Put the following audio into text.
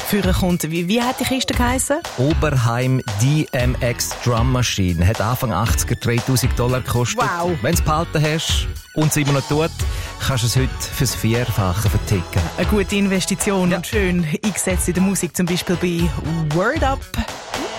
führen kommt. Wie hat die Kiste geheissen? Oberheim DMX Drum Machine. Hat Anfang 80er $3.000 gekostet. Wow. Wenn du es behalten hast und es immer noch tut, kannst du es heute fürs Vierfache verticken. Eine gute Investition und schön eingesetzt in der Musik, zum Beispiel bei Word Up.